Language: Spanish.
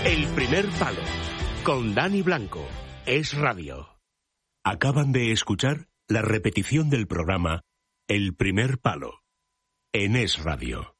El primer palo, con Dani Blanco, Es Radio. Acaban de escuchar la repetición del programa El primer palo, en Es Radio.